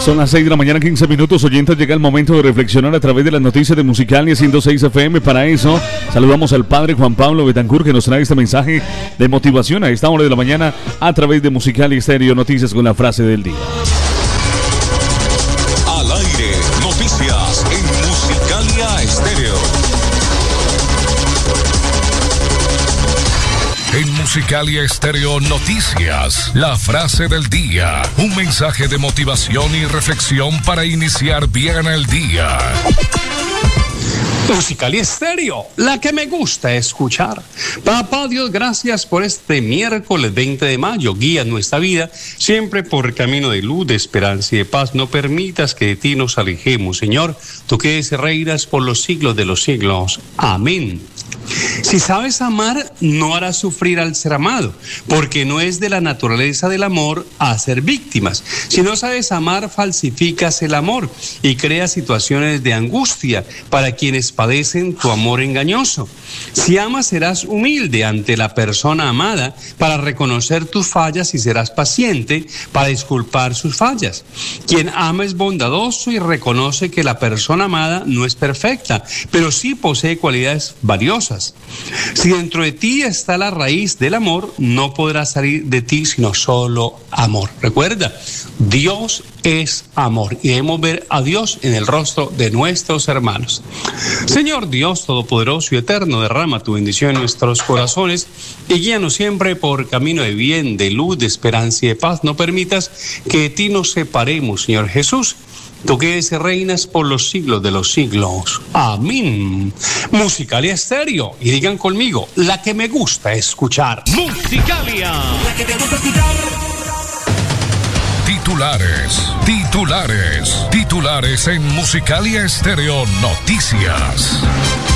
Son las 6 de la mañana, 15 minutos. Oyentes, llega el momento de reflexionar a través de las noticias de Musicalia 106 FM. Para eso, saludamos al padre Juan Pablo Betancourt, que nos trae este mensaje de motivación a esta hora de la mañana a través de Musicalia Estéreo Noticias con la frase del día. Al aire, noticias en Musicalia Estéreo. En Musicalia Estéreo Noticias, la frase del día. Un mensaje de motivación y reflexión para iniciar bien el día. Musicalia Estéreo, la que me gusta escuchar. Papá Dios, gracias por este miércoles 20 de mayo. Guía nuestra vida siempre por camino de luz, de esperanza y de paz. No permitas que de ti nos alejemos, Señor. Tú que reinas por los siglos de los siglos. Amén. Si sabes amar, no harás sufrir al ser amado, porque no es de la naturaleza del amor hacer víctimas. Si no sabes amar, falsificas el amor y creas situaciones de angustia para quienes padecen tu amor engañoso. Si amas, serás humilde ante la persona amada para reconocer tus fallas y serás paciente para disculpar sus fallas. Quien ama es bondadoso y reconoce que la persona amada no es perfecta, pero sí posee cualidades valiosas. Si dentro de ti está la raíz del amor, no podrá salir de ti sino solo amor. Recuerda, Dios es amor y debemos ver a Dios en el rostro de nuestros hermanos. Señor Dios Todopoderoso y Eterno, derrama tu bendición en nuestros corazones y guíanos siempre por camino de bien, de luz, de esperanza y de paz. No permitas que de ti nos separemos, Señor Jesús. Tú que reinas por los siglos de los siglos. Amén. Musicalia Estéreo. Y digan conmigo, la que me gusta escuchar. Musicalia. La que te gusta escuchar. Titulares en Musicalia Estéreo Noticias.